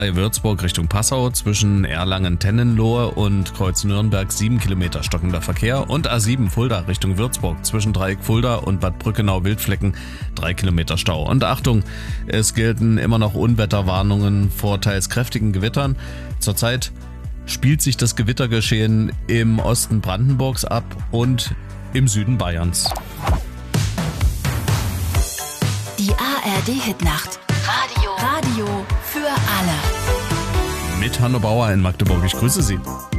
Würzburg Richtung Passau zwischen Erlangen-Tennenlohe und Kreuz Nürnberg 7 Kilometer stockender Verkehr und A7 Fulda Richtung Würzburg zwischen Dreieck Fulda und Bad Brückenau-Wildflecken 3 Kilometer Stau. Und Achtung, es gelten immer noch Unwetterwarnungen vor teils kräftigen Gewittern. Zurzeit spielt sich das Gewittergeschehen im Osten Brandenburgs ab und im Süden Bayerns. Die ARD-Hitnacht. Radio für alle. Mit Hanno Bauer in Magdeburg. Ich grüße Sie.